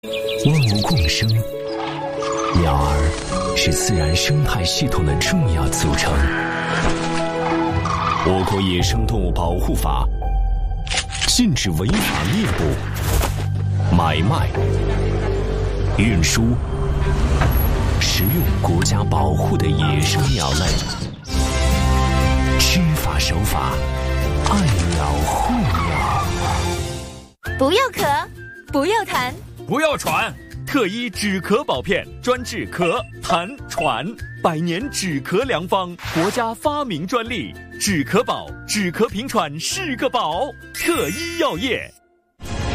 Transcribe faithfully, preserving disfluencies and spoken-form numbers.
万物共生，鸟儿是自然生态系统的重要组成。我国野生动物保护法禁止违法猎捕、买卖、运输、食用国家保护的野生鸟类。知法守法，爱鸟护鸟。 不要咳，不要痰， 不要喘，特医止咳保片，专治咳、痰、喘，百年止咳良方，国家发明专利，止咳宝，止咳平喘是个宝，特医药业。